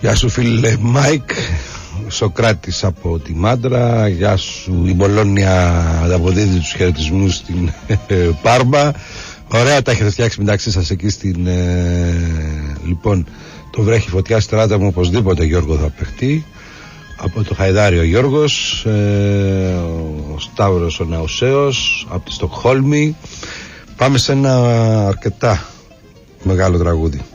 Γεια σου φίλε Μάικ, Σοκράτης από τη Μάντρα. Γεια σου η Μπολόνια, αποδίδει τους χαιρετισμούς στην Πάρμα. Ωραία τα έχετε φτιάξει μεταξύ σας εκεί στην λοιπόν το βρέχει φωτιά στη τράτα μου. Οπωσδήποτε Γιώργο θα παιχτεί. Από το Χαϊδάρι ο Γιώργος, ο Σταύρος ο Ναουσαίος από τη Στοκχόλμη. Πάμε σε ένα αρκετά μεγάλο τραγούδι.